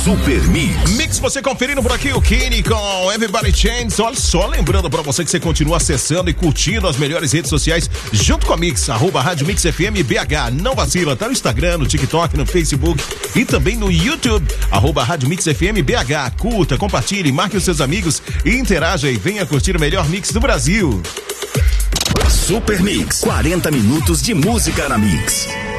Super Mix. Mix, você conferindo por aqui o Kenny com Everybody Change. Olha só, lembrando pra você que você continua acessando e curtindo as melhores redes sociais junto com a Mix, @Rádio Mix FM BH. Não vacila, tá no Instagram, no TikTok, no Facebook e também no YouTube, @Rádio Mix FM BH. Curta, compartilhe, marque os seus amigos e interaja e venha curtir o melhor mix do Brasil. Super Mix, 40 minutos de música na Mix.